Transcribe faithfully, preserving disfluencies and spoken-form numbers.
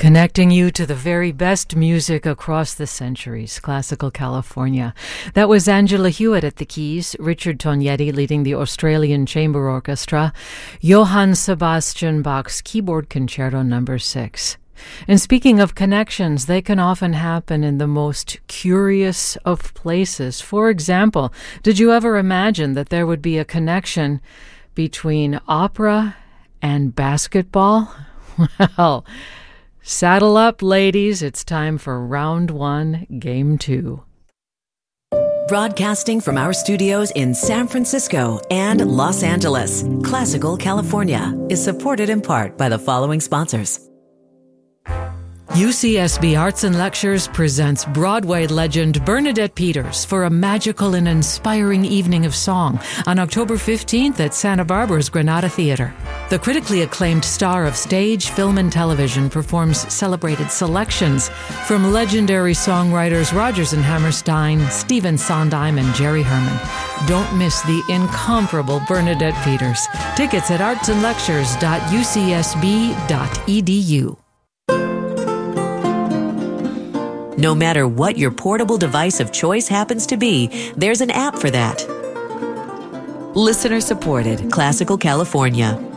connecting you to the very best music across the centuries, classical California. That was Angela Hewitt at the keys, Richard Tognetti leading the Australian Chamber Orchestra, Johann Sebastian Bach's Keyboard Concerto number six. And speaking of connections, they can often happen in the most curious of places. For example, did you ever imagine that there would be a connection between opera and basketball? Well, saddle up, ladies. It's time for round one, game two. Broadcasting from our studios in San Francisco and Los Angeles, Classical California is supported in part by the following sponsors. U C S B Arts and Lectures presents Broadway legend Bernadette Peters for a magical and inspiring evening of song on October fifteenth at Santa Barbara's Granada Theater. The critically acclaimed star of stage, film, and television performs celebrated selections from legendary songwriters Rodgers and Hammerstein, Stephen Sondheim, and Jerry Herman. Don't miss the incomparable Bernadette Peters. Tickets at arts and lectures dot u c s b dot e d u. No matter what your portable device of choice happens to be, there's an app for that. Listener supported, Classical California.